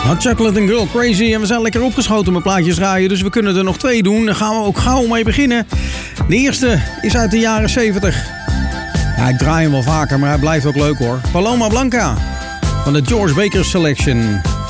Hot Chocolate and Girl Crazy. En we zijn lekker opgeschoten met plaatjes draaien. Dus we kunnen er nog 2 doen. Daar gaan we ook gauw mee beginnen. De eerste is uit de jaren 70. Ja, ik draai hem wel vaker, maar hij blijft ook leuk hoor. Paloma Blanca van de George Baker Selection.